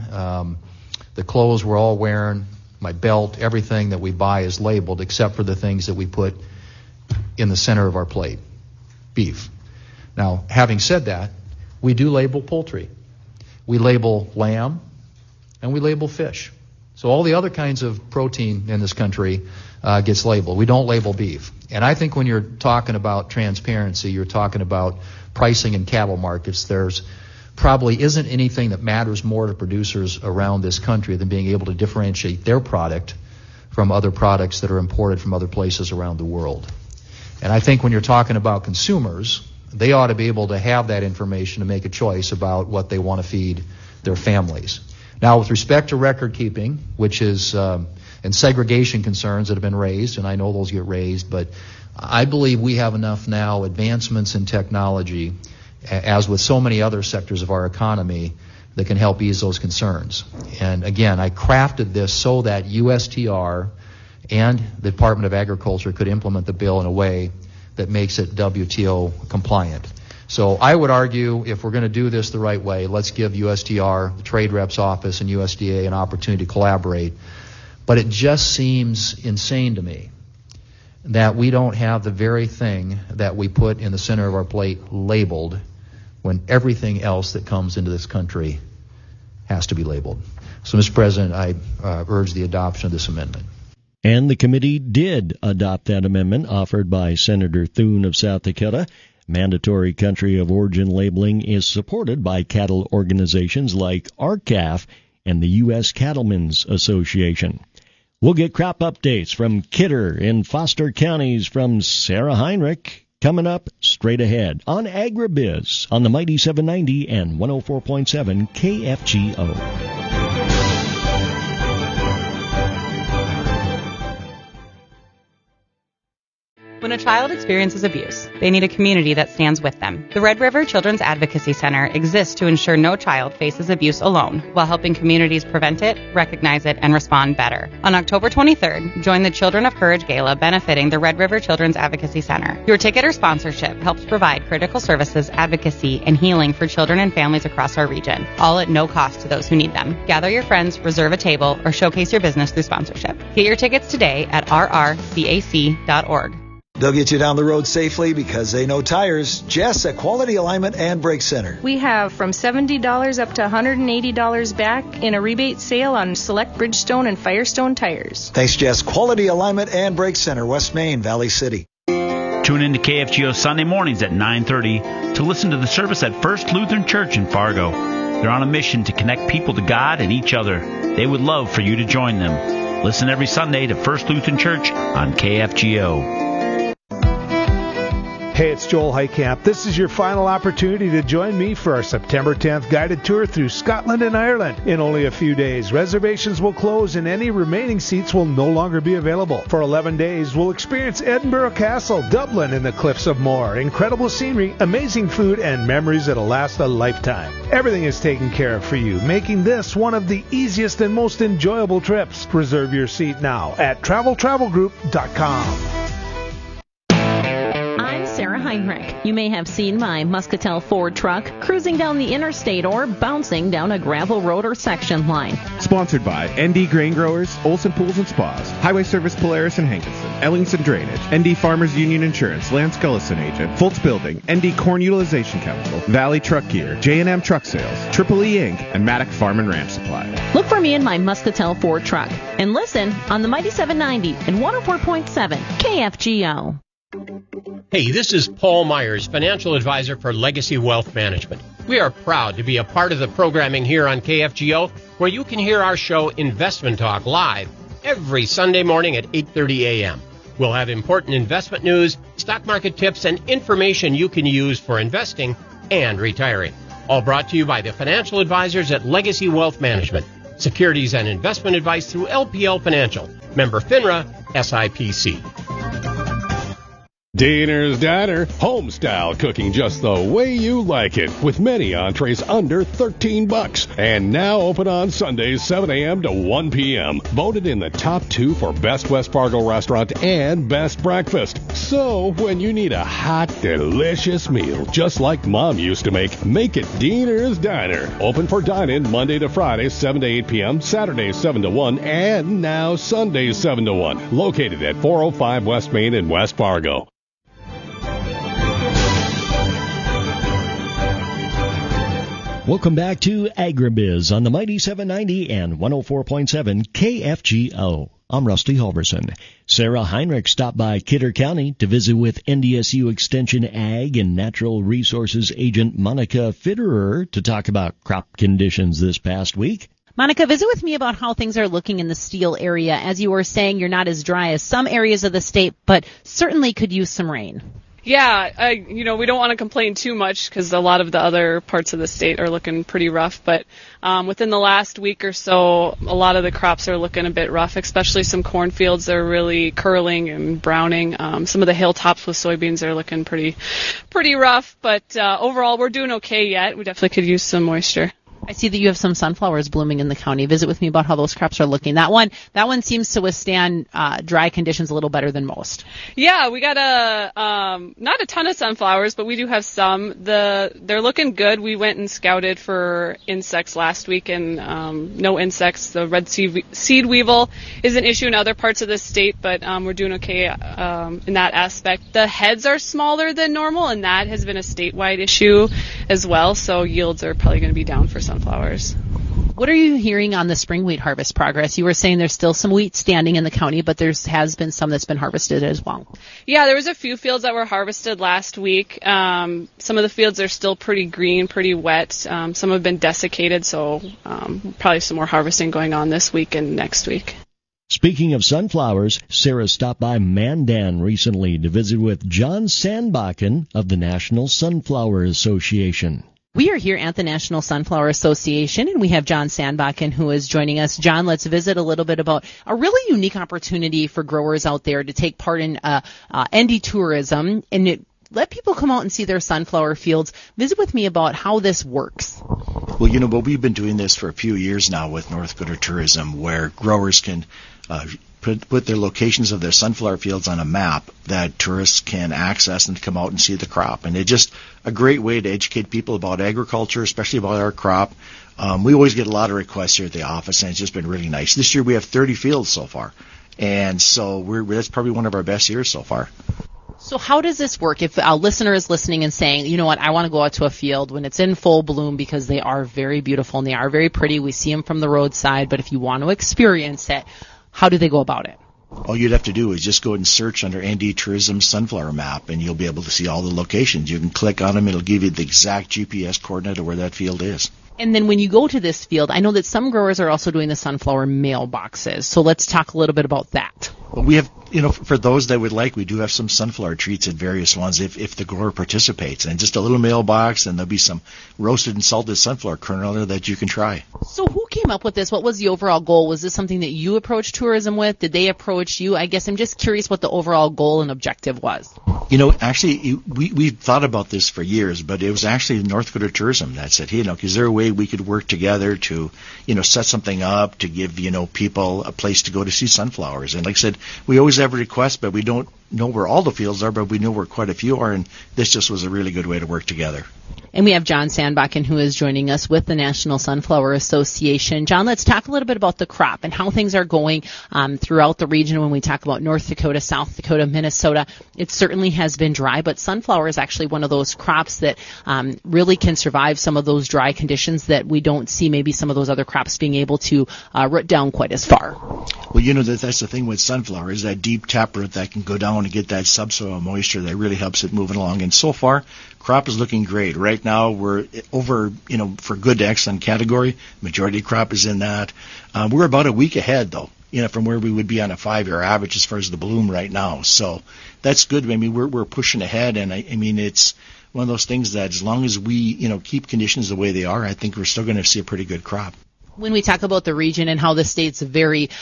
the clothes we're all wearing, my belt, everything that we buy is labeled except for the things that we put in the center of our plate, beef. Now, having said that, we do label poultry. We label lamb, and we label fish. So all the other kinds of protein in this country gets labeled. We don't label beef. And I think when you're talking about transparency, you're talking about pricing in cattle markets, there's probably isn't anything that matters more to producers around this country than being able to differentiate their product from other products that are imported from other places around the world. And I think when you're talking about consumers, they ought to be able to have that information to make a choice about what they want to feed their families. Now, with respect to record keeping, which is, and segregation concerns that have been raised, and I know those get raised, but I believe we have enough now advancements in technology, as with so many other sectors of our economy, that can help ease those concerns. And again, I crafted this so that USTR and the Department of Agriculture could implement the bill in a way that makes it WTO compliant. So I would argue if we're going to do this the right way, let's give USTR, the Trade Reps Office, and USDA an opportunity to collaborate. But it just seems insane to me that we don't have the very thing that we put in the center of our plate labeled when everything else that comes into this country has to be labeled. So, Mr. President, I urge the adoption of this amendment. And the committee did adopt that amendment offered by Senator Thune of South Dakota. Mandatory country of origin labeling is supported by cattle organizations like RCAF and the U.S. Cattlemen's Association. We'll get crop updates from Kidder and Foster counties from Sarah Heinrich coming up straight ahead on AgriBiz on the Mighty 790 and 104.7 KFGO. When a child experiences abuse, they need a community that stands with them. The Red River Children's Advocacy Center exists to ensure no child faces abuse alone, while helping communities prevent it, recognize it, and respond better. On October 23rd, join the Children of Courage Gala benefiting the Red River Children's Advocacy Center. Your ticket or sponsorship helps provide critical services, advocacy, and healing for children and families across our region, all at no cost to those who need them. Gather your friends, reserve a table, or showcase your business through sponsorship. Get your tickets today at rrcac.org. They'll get you down the road safely because they know tires. Jess at Quality Alignment and Brake Center. We have from $70 up to $180 back in a rebate sale on select Bridgestone and Firestone tires. Thanks, Jess. Quality Alignment and Brake Center, West Main, Valley City. Tune in to KFGO Sunday mornings at 9:30 to listen to the service at First Lutheran Church in Fargo. They're on a mission to connect people to God and each other. They would love for you to join them. Listen every Sunday to First Lutheran Church on KFGO. Hey, it's Joel Heitkamp. This is your final opportunity to join me for our September 10th guided tour through Scotland and Ireland. In only a few days, reservations will close and any remaining seats will no longer be available. For 11 days, we'll experience Edinburgh Castle, Dublin, and the Cliffs of Moher. Incredible scenery, amazing food, and memories that'll last a lifetime. Everything is taken care of for you, making this one of the easiest and most enjoyable trips. Reserve your seat now at travelgroup.com. I'm Sarah Heinrich. You may have seen my Muscatel Ford truck cruising down the interstate or bouncing down a gravel road or section line. Sponsored by ND Grain Growers, Olson Pools and Spas, Highway Service Polaris and Hankinson, Ellingson Drainage, ND Farmers Union Insurance, Lance Gullison Agent, Fultz Building, ND Corn Utilization Chemical, Valley Truck Gear, J&M Truck Sales, Triple E Inc., and Maddock Farm and Ranch Supply. Look for me in my Muscatel Ford truck and listen on the Mighty 790 and 104.7 KFGO. Hey, this is Paul Myers, financial advisor for Legacy Wealth Management. We are proud to be a part of the programming here on KFGO, where you can hear our show Investment Talk live every Sunday morning at 8:30 a.m. We'll have important investment news, stock market tips, and information you can use for investing and retiring. All brought to you by the financial advisors at Legacy Wealth Management. Securities and investment advice through LPL Financial. Member FINRA, SIPC. Diner's Diner, home-style cooking just the way you like it, with many entrees under $13. And now open on Sundays, 7 a.m. to 1 p.m. Voted in the top 2 for Best West Fargo Restaurant and Best Breakfast. So, when you need a hot, delicious meal, just like Mom used to make it Diner's Diner. Open for dine-in Monday to Friday, 7 to 8 p.m., Saturdays, 7 to 1, and now Sundays, 7 to 1. Located at 405 West Main in West Fargo. Welcome back to AgriBiz on the Mighty 790 and 104.7 KFGO. I'm Rusty Halverson. Sarah Heinrich stopped by Kidder County to visit with NDSU Extension Ag and Natural Resources Agent Monica Fitterer to talk about crop conditions this past week. Monica, visit with me about how things are looking in the Steele area. As you were saying, you're not as dry as some areas of the state, but certainly could use some rain. Yeah, we don't want to complain too much because a lot of the other parts of the state are looking pretty rough. But within the last week or so, a lot of the crops are looking a bit rough, especially some cornfields that are really curling and browning. Some of the hilltops with soybeans are looking pretty rough. But overall, we're doing okay yet. We definitely could use some moisture. I see that you have some sunflowers blooming in the county. Visit with me about how those crops are looking. That one seems to withstand dry conditions a little better than most. Yeah, we got not a ton of sunflowers, but we do have some. They're looking good. We went and scouted for insects last week, and no insects. The red seed weevil is an issue in other parts of the state, but we're doing okay in that aspect. The heads are smaller than normal, and that has been a statewide issue as well. So yields are probably going to be down for sunflowers. What are you hearing on the spring wheat harvest progress? You were saying there's still some wheat standing in the county, but there has been some that's been harvested as well. Yeah, there was a few fields that were harvested last week. Some of the fields are still pretty green, pretty wet. Some have been desiccated, so probably some more harvesting going on this week and next week. Speaking of sunflowers, Sarah stopped by Mandan recently to visit with John Sandbakken of the National Sunflower Association. We are here at the National Sunflower Association, and we have John Sandbakken who is joining us. John, let's visit a little bit about a really unique opportunity for growers out there to take part in ND tourism and let people come out and see their sunflower fields. Visit with me about how this works. Well, we've been doing this for a few years now with North Dakota Tourism, where growers can put their locations of their sunflower fields on a map that tourists can access and come out and see the crop. And it's just a great way to educate people about agriculture, especially about our crop. We always get a lot of requests here at the office, and it's just been really nice. This year we have 30 fields so far, and so that's probably one of our best years so far. So how does this work? If a listener is listening and saying, you know what, I want to go out to a field when it's in full bloom because they are very beautiful and they are very pretty. We see them from the roadside, but if you want to experience it, how do they go about it? All you'd have to do is just go and search under ND Tourism Sunflower Map, and you'll be able to see all the locations. You can click on them. It'll give you the exact GPS coordinate of where that field is. And then when you go to this field, I know that some growers are also doing the sunflower mailboxes. So let's talk a little bit about that. Well, we have, for those that would like, we do have some sunflower treats at various ones if the grower participates. And just a little mailbox, and there'll be some roasted and salted sunflower kernel there that you can try. So who came up with this? What was the overall goal? Was this something that you approached tourism with? Did they approach you? I guess I'm just curious what the overall goal and objective was. Actually, we thought about this for years, but it was actually North Dakota Tourism that said, hey, is there a way we could work together to, set something up to give, people a place to go to see sunflowers? And like I said, we always have a request, but we don't know where all the fields are, but we know where quite a few are, and this just was a really good way to work together. And we have John Sandbakken, who is joining us with the National Sunflower Association. John, let's talk a little bit about the crop and how things are going throughout the region. When we talk about North Dakota, South Dakota, Minnesota, it certainly has been dry, but sunflower is actually one of those crops that really can survive some of those dry conditions that we don't see maybe some of those other crops being able to root down quite as far. Well, that's the thing with sunflower, is that deep taproot that can go down and get that subsoil moisture that really helps it moving along. And so far, crop is looking great. Right now, we're over, for good to excellent category. Majority crop is in that. We're about a week ahead, though, from where we would be on a 5-year average as far as the bloom right now. So that's good. I mean, we're pushing ahead, and I mean, it's one of those things that as long as we, keep conditions the way they are, I think we're still going to see a pretty good crop. When we talk about the region and how the states vary,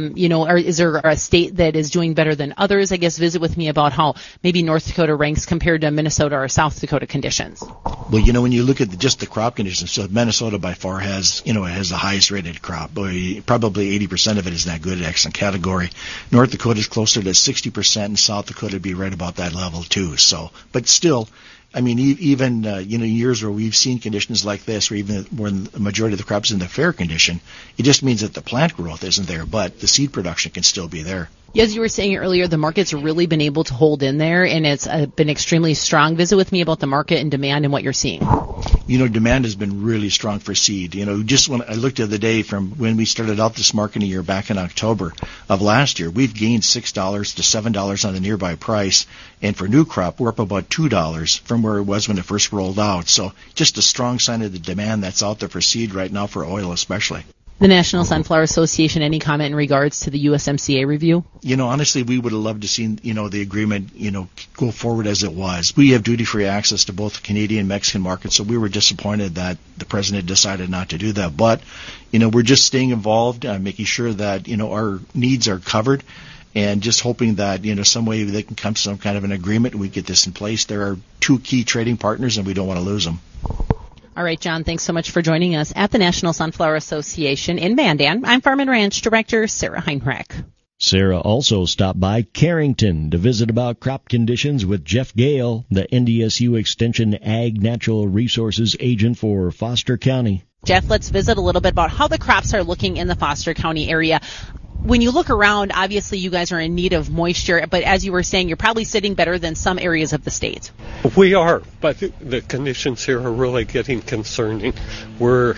is there a state that is doing better than others? I guess visit with me about how maybe North Dakota ranks compared to Minnesota or South Dakota conditions. Well, when you look at just the crop conditions, so Minnesota by far has the highest rated crop. Probably 80% of it is that good, excellent category. North Dakota is closer to 60%, and South Dakota would be right about that level too. So, but still, I mean, even years where we've seen conditions like this, or even when the majority of the crops in the fair condition, it just means that the plant growth isn't there, but the seed production can still be there. As you were saying earlier, the market's really been able to hold in there, and it's been extremely strong. Visit with me about the market and demand and what you're seeing. Demand has been really strong for seed. Just when I looked the other day from when we started out this marketing year back in October of last year, we've gained $6 to $7 on the nearby price. And for new crop, we're up about $2 from where it was when it first rolled out. So just a strong sign of the demand that's out there for seed right now, for oil especially. The National Sunflower Association, any comment in regards to the USMCA review? Honestly, we would have loved to see, the agreement, go forward as it was. We have duty-free access to both the Canadian and Mexican markets, so we were disappointed that the president decided not to do that. But, we're just staying involved, making sure that, our needs are covered, and just hoping that, some way they can come to some kind of an agreement and we get this in place. There are two key trading partners, and we don't want to lose them. All right, John, thanks so much for joining us at the National Sunflower Association in Mandan. I'm Farm and Ranch Director Sarah Heinrich. Sarah also stopped by Carrington to visit about crop conditions with Jeff Gale, the NDSU Extension Ag Natural Resources agent for Foster County. Jeff, let's visit a little bit about how the crops are looking in the Foster County area. When you look around, obviously you guys are in need of moisture, but as you were saying, you're probably sitting better than some areas of the state. We are, but the conditions here are really getting concerning. We're,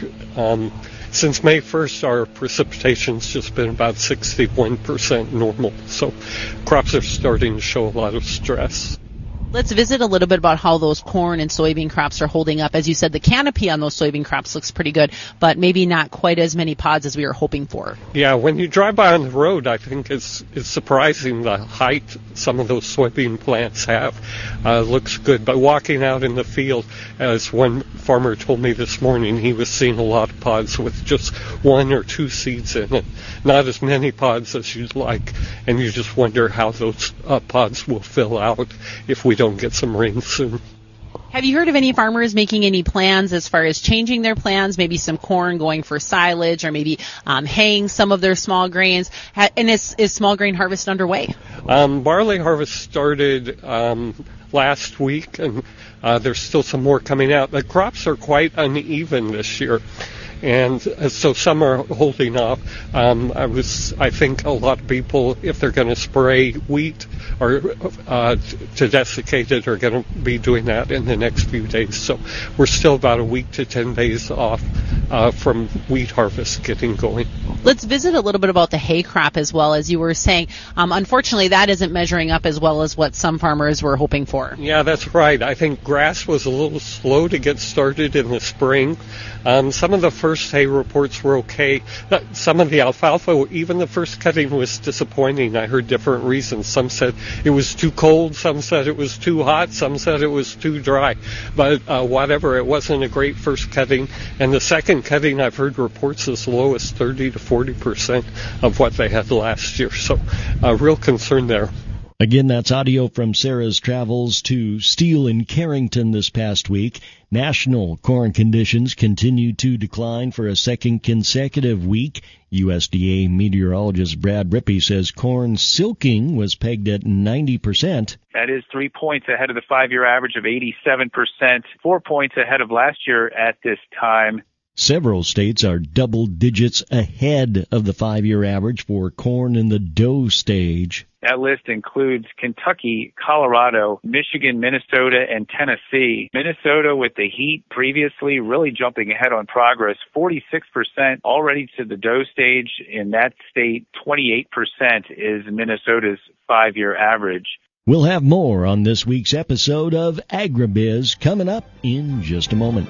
since May 1st, our precipitation's just been about 61% normal, so crops are starting to show a lot of stress. Let's visit a little bit about how those corn and soybean crops are holding up. As you said, the canopy on those soybean crops looks pretty good, but maybe not quite as many pods as we were hoping for. Yeah, when you drive by on the road, I think it's surprising the height some of those soybean plants have. Looks good, but walking out in the field, as one farmer told me this morning, he was seeing a lot of pods with just 1 or 2 seeds in it. Not as many pods as you'd like, and you just wonder how those pods will fill out if we don't get some rain soon. Have you heard of any farmers making any plans as far as changing their plans, maybe some corn going for silage or maybe haying some of their small grains? And is small grain harvest underway? Barley harvest started last week, and there's still some more coming out. The crops are quite uneven this year. And so some are holding off. I think a lot of people, if they're going to spray wheat or to desiccate it, are going to be doing that in the next few days. So we're still about a week to 10 days off from wheat harvest getting going. Let's visit a little bit about the hay crop as well. As you were saying, unfortunately, that isn't measuring up as well as what some farmers were hoping for. Yeah, that's right. I think grass was a little slow to get started in the spring. Some of the first hay reports were okay. Some of the alfalfa, even the first cutting was disappointing. I heard different reasons. Some said it was too cold, some said it was too hot, some said it was too dry. But whatever, it wasn't a great first cutting. And the second cutting, I've heard reports as low as 30 to 40% of what they had last year. So real concern there. Again, that's audio from Sarah's travels to Steele and Carrington this past week. National corn conditions continue to decline for a second consecutive week. USDA meteorologist Brad Rippey says corn silking was pegged at 90%. That is 3 points ahead of the 5-year average of 87%, 4 points ahead of last year at this time. Several states are double digits ahead of the 5-year average for corn in the dough stage. That list includes Kentucky, Colorado, Michigan, Minnesota, and Tennessee. Minnesota with the heat previously really jumping ahead on progress, 46% already to the dough stage. In that state, 28% is Minnesota's 5-year average. We'll have more on this week's episode of AgriBiz coming up in just a moment.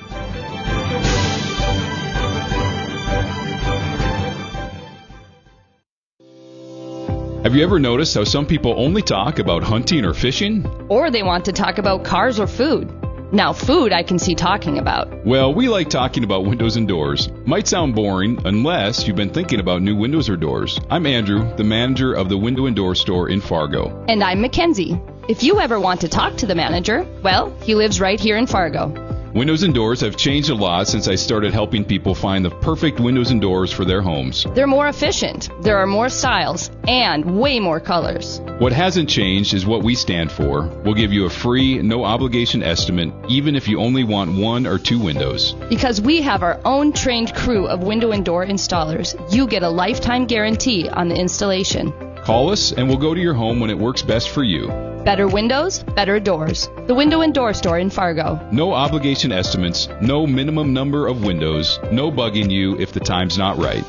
Have you ever noticed how some people only talk about hunting or fishing? Or they want to talk about cars or food. Now, food I can see talking about. Well, we like talking about windows and doors. Might sound boring unless you've been thinking about new windows or doors. I'm Andrew, the manager of the Window and Door Store in Fargo. And I'm Mackenzie. If you ever want to talk to the manager, well, he lives right here in Fargo. Windows and doors have changed a lot since I started helping people find the perfect windows and doors for their homes. They're more efficient, there are more styles, and way more colors. What hasn't changed is what we stand for. We'll give you a free, no-obligation estimate, even if you only want 1 or 2 windows. Because we have our own trained crew of window and door installers, you get a lifetime guarantee on the installation. Call us and we'll go to your home when it works best for you. Better windows, better doors. The Window and Door Store in Fargo. No obligation estimates, no minimum number of windows, no bugging you if the time's not right.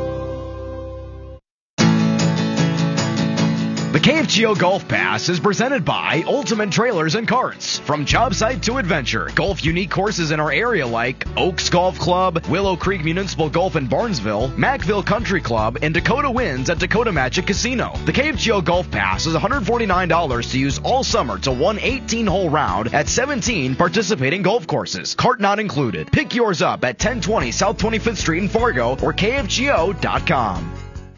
The KFGO Golf Pass is presented by Ultimate Trailers and Carts. From job site to adventure, golf unique courses in our area like Oaks Golf Club, Willow Creek Municipal Golf in Barnesville, Macville Country Club, and Dakota Winds at Dakota Magic Casino. The KFGO Golf Pass is $149 to use all summer to one 18-hole round at 17 participating golf courses. Cart not included. Pick yours up at 1020 South 25th Street in Fargo or KFGO.com.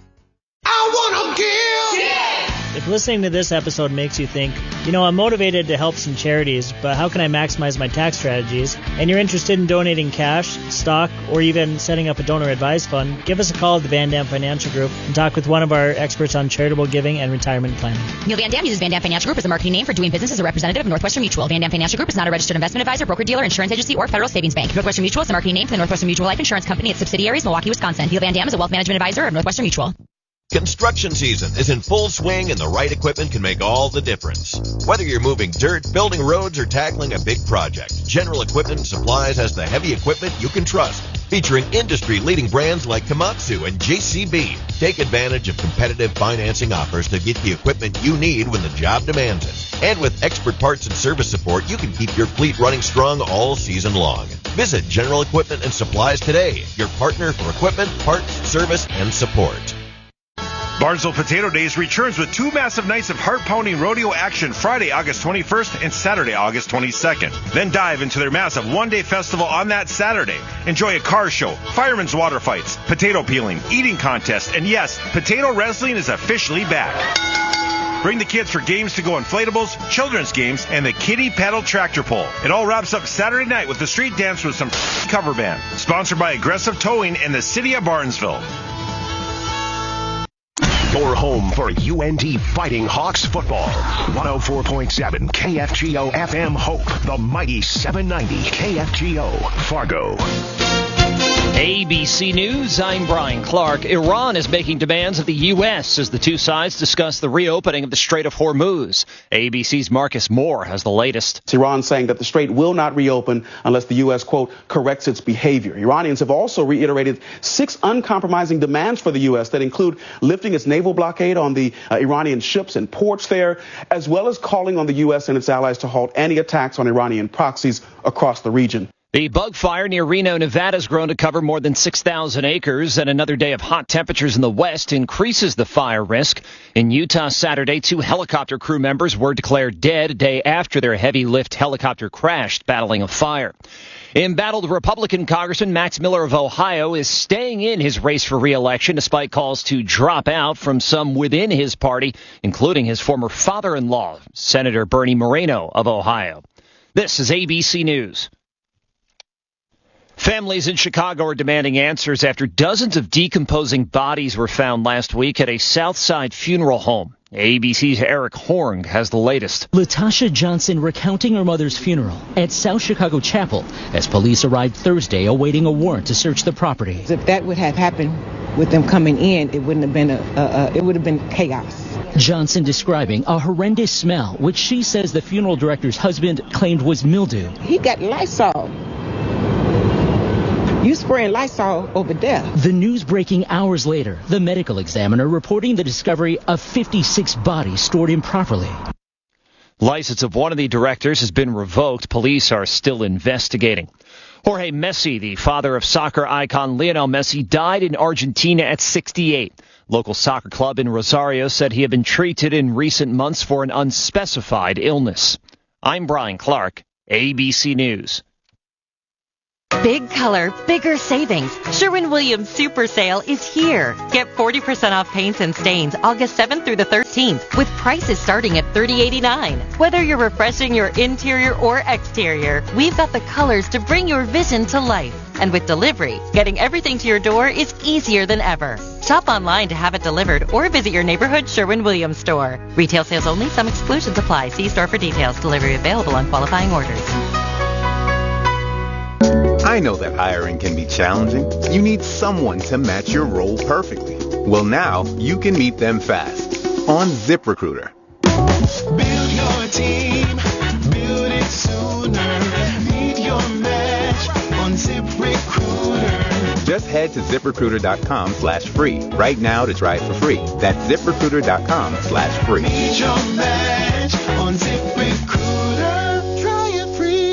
I want to give! If listening to this episode makes you think, I'm motivated to help some charities, but how can I maximize my tax strategies? And you're interested in donating cash, stock, or even setting up a donor advised fund, give us a call at the Van Dam Financial Group and talk with one of our experts on charitable giving and retirement planning. Neil Van Dam uses Van Dam Financial Group as a marketing name for doing business as a representative of Northwestern Mutual. Van Dam Financial Group is not a registered investment advisor, broker-dealer, insurance agency, or federal savings bank. Northwestern Mutual is a marketing name for the Northwestern Mutual Life Insurance Company, its subsidiaries, Milwaukee, Wisconsin. Neil Van Dam is a wealth management advisor of Northwestern Mutual. Construction season is in full swing and the right equipment can make all the difference. Whether you're moving dirt, building roads, or tackling a big project, General Equipment and Supplies has the heavy equipment you can trust. Featuring industry-leading brands like Komatsu and JCB. Take advantage of competitive financing offers to get the equipment you need when the job demands it. And with expert parts and service support, you can keep your fleet running strong all season long. Visit General Equipment and Supplies today, your partner for equipment, parts, service, and support. Barnesville Potato Days returns with 2 massive nights of heart-pounding rodeo action Friday, August 21st and Saturday, August 22nd. Then dive into their massive one-day festival on that Saturday. Enjoy a car show, firemen's water fights, potato peeling, eating contest, and yes, potato wrestling is officially back. Bring the kids for games to go inflatables, children's games, and the kiddie paddle tractor pull. It all wraps up Saturday night with the street dance with some cover band. Sponsored by Aggressive Towing and the City of Barnesville. Your home for UND Fighting Hawks football. 104.7 KFGO FM Hope. The mighty 790 KFGO Fargo. ABC News, I'm Brian Clark. Iran is making demands of the U.S. as the two sides discuss the reopening of the Strait of Hormuz. ABC's Marcus Moore has the latest. It's Iran saying that the strait will not reopen unless the U.S., quote, corrects its behavior. Iranians have also reiterated 6 uncompromising demands for the U.S. that include lifting its naval blockade on the Iranian ships and ports there, as well as calling on the U.S. and its allies to halt any attacks on Iranian proxies across the region. The bug fire near Reno, Nevada has grown to cover more than 6,000 acres, and another day of hot temperatures in the west increases the fire risk. In Utah Saturday, 2 helicopter crew members were declared dead a day after their heavy lift helicopter crashed battling a fire. Embattled Republican Congressman Max Miller of Ohio is staying in his race for re-election despite calls to drop out from some within his party, including his former father-in-law, Senator Bernie Moreno of Ohio. This is ABC News. Families in Chicago are demanding answers after dozens of decomposing bodies were found last week at a Southside funeral home. ABC's Eric Horng has the latest. Latasha Johnson recounting her mother's funeral at South Chicago Chapel as police arrived Thursday awaiting a warrant to search the property. If that would have happened with them coming in, it wouldn't have been it would have been chaos. Johnson describing a horrendous smell, which she says the funeral director's husband claimed was mildew. He got Lysol. You spraying Lysol over there. The news breaking hours later, the medical examiner reporting the discovery of 56 bodies stored improperly. License of one of the directors has been revoked. Police are still investigating. Jorge Messi, the father of soccer icon Lionel Messi, died in Argentina at 68. Local soccer club in Rosario said he had been treated in recent months for an unspecified illness. I'm Brian Clark, ABC News. Big color, bigger savings. Sherwin-Williams Super Sale is here. Get 40% off paints and stains August 7th through the 13th with prices starting at $30.89. Whether you're refreshing your interior or exterior, we've got the colors to bring your vision to life. And with delivery, getting everything to your door is easier than ever. Shop online to have it delivered or visit your neighborhood Sherwin-Williams store. Retail sales only. Some exclusions apply. See store for details. Delivery available on qualifying orders. I know that hiring can be challenging. You need someone to match your role perfectly. Well, now you can meet them fast on ZipRecruiter. Build your team, build it sooner. Meet your match on ZipRecruiter. Just head to ZipRecruiter.com/free right now to try it for free. That's ZipRecruiter.com/free. Meet your match on ZipRecruiter. Try it free.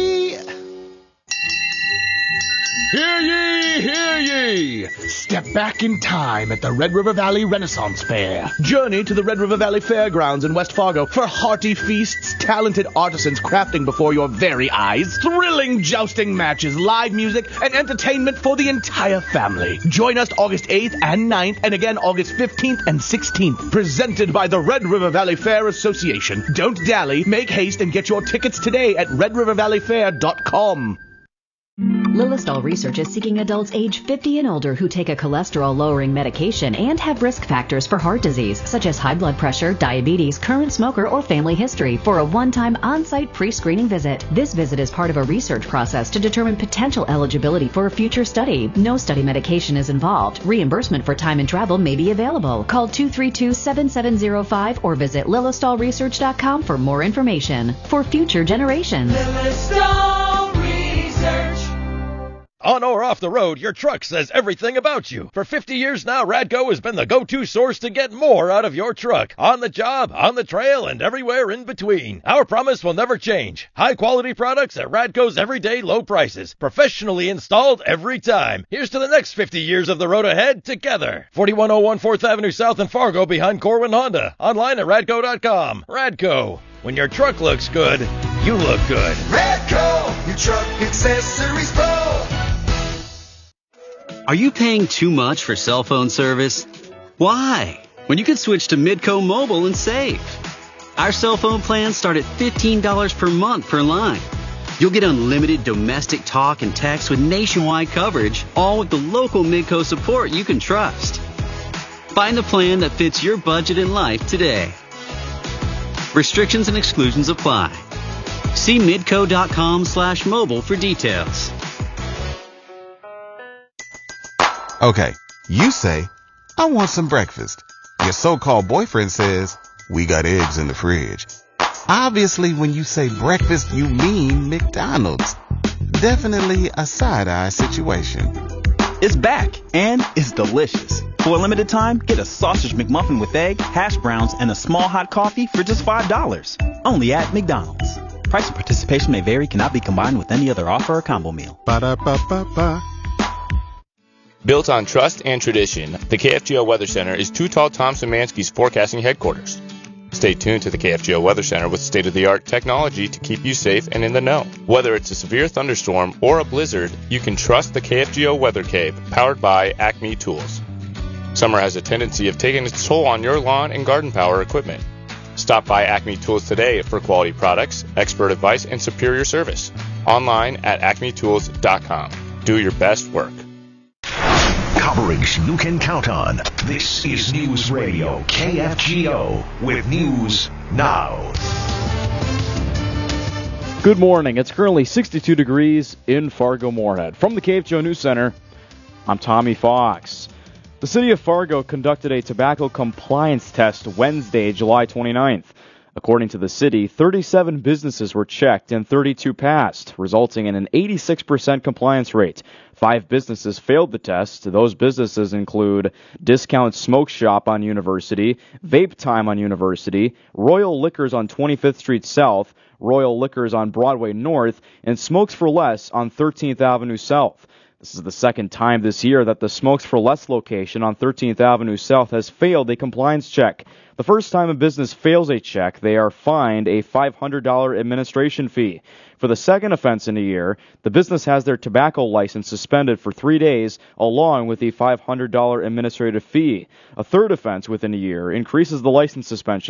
Hear ye, hear ye! Step back in time at the Red River Valley Renaissance Fair. Journey to the Red River Valley Fairgrounds in West Fargo for hearty feasts, talented artisans crafting before your very eyes, thrilling jousting matches, live music, and entertainment for the entire family. Join us August 8th and 9th, and again August 15th and 16th. Presented by the Red River Valley Fair Association. Don't dally, make haste, and get your tickets today at redrivervalleyfair.com. Lilistol Research is seeking adults age 50 and older who take a cholesterol-lowering medication and have risk factors for heart disease, such as high blood pressure, diabetes, current smoker, or family history, for a one-time on-site pre-screening visit. This visit is part of a research process to determine potential eligibility for a future study. No study medication is involved. Reimbursement for time and travel may be available. Call 232-7705 or visit lilistolresearch.com for more information. For future generations. Lilistol Research. On or off the road, your truck says everything about you. For 50 years now, Radco has been the go-to source to get more out of your truck. On the job, on the trail, and everywhere in between. Our promise will never change. High-quality products at Radco's everyday low prices. Professionally installed every time. Here's to the next 50 years of the road ahead together. 4101 4th Avenue South in Fargo behind Corwin Honda. Online at radco.com. Radco. When your truck looks good, you look good. Radco, your truck accessories pro. Are you paying too much for cell phone service? Why? When you can switch to Midco Mobile and save. Our cell phone plans start at $15 per month per line. You'll get unlimited domestic talk and text with nationwide coverage, all with the local Midco support you can trust. Find the plan that fits your budget and life today. Restrictions and exclusions apply. See midco.com/mobile for details. Okay, you say, I want some breakfast. Your so-called boyfriend says, we got eggs in the fridge. Obviously, when you say breakfast, you mean McDonald's. Definitely a side-eye situation. It's back, and it's delicious. For a limited time, get a sausage McMuffin with egg, hash browns, and a small hot coffee for just $5. Only at McDonald's. Price and participation may vary, cannot be combined with any other offer or combo meal. Ba-da-ba-ba-ba. Built on trust and tradition, the KFGO Weather Center is Too Tall Tom Szymanski's forecasting headquarters. Stay tuned to the KFGO Weather Center with state-of-the-art technology to keep you safe and in the know. Whether it's a severe thunderstorm or a blizzard, you can trust the KFGO Weather Cape, powered by Acme Tools. Summer has a tendency of taking its toll on your lawn and garden power equipment. Stop by Acme Tools today for quality products, expert advice, and superior service. Online at acmetools.com. Do your best work. Coverage you can count on. This is News Radio KFGO with News Now. Good morning. It's currently 62 degrees in Fargo-Moorhead. From the KFGO News Center, I'm Tommy Fox. The city of Fargo conducted a tobacco compliance test Wednesday, July 29th. According to the city, 37 businesses were checked and 32 passed, resulting in an 86% compliance rate. 5 businesses failed the test. Those businesses include Discount Smoke Shop on University, Vape Time on University, Royal Liquors on 25th Street South, Royal Liquors on Broadway North, and Smokes for Less on 13th Avenue South. This is the second time this year that the Smokes for Less location on 13th Avenue South has failed a compliance check. The first time a business fails a check, they are fined a $500 administration fee. For the second offense in a year, the business has their tobacco license suspended for 3 days, along with a $500 administrative fee. A third offense within a year increases the license suspension